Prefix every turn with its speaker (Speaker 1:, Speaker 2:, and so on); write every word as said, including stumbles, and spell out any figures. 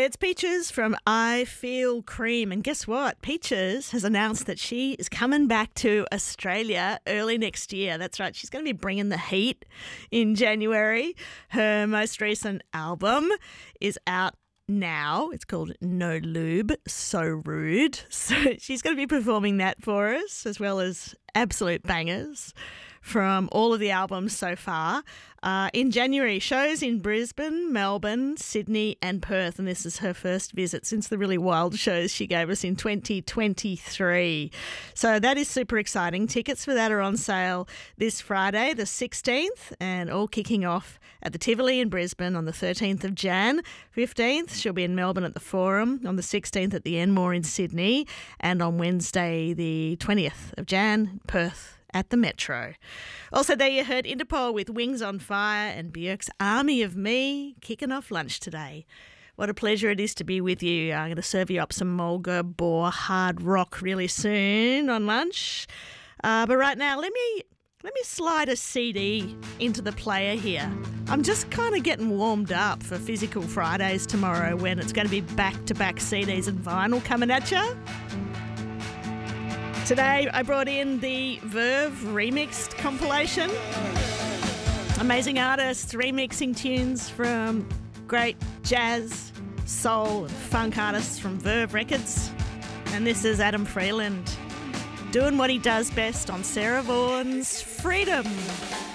Speaker 1: It's Peaches from I Feel Cream. And guess what? Peaches has announced that she is coming back to Australia early next year. That's right. She's going to be bringing the heat in January. Her most recent album is out now. It's called No Lube, So Rude. So she's going to be performing that for us, as well as absolute bangers from all of the albums so far. Uh, in January, shows in Brisbane, Melbourne, Sydney and Perth. And this is her first visit since the really wild shows she gave us in twenty twenty-three. So that is super exciting. Tickets for that are on sale this Friday, the sixteenth, and all kicking off at the Tivoli in Brisbane on the thirteenth of January. fifteenth, she'll be in Melbourne at the Forum. On the sixteenth at the Enmore in Sydney. And on Wednesday, the twentieth of January, Perth at the Metro. Also there you heard Interpol with Wings on Fire and Björk's Army of Me kicking off lunch today. What a pleasure it is to be with you. I'm going to serve you up some Mulga Boar hard rock really soon on lunch. Uh, but right now, let me let me slide a C D into the player here. I'm just kind of getting warmed up for Physical Fridays tomorrow, when it's going to be back-to-back C Ds and vinyl coming at you. Today I brought in the Verve remixed compilation. Amazing artists remixing tunes from great jazz, soul and funk artists from Verve Records. And this is Adam Freeland doing what he does best on Sarah Vaughan's Freedom.